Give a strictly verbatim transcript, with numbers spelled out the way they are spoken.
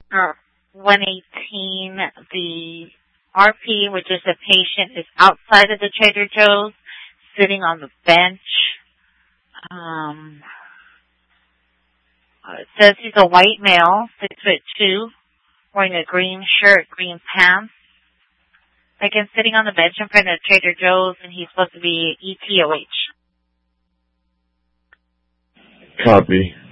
or one eighteen, the R P, which is the patient, is outside of the Trader Joe's, sitting on the bench. Um, uh, it says he's a white male, six foot two, wearing a green shirt, green pants. Again, sitting on the bench in front of Trader Joe's, and he's supposed to be E T O H. Copy.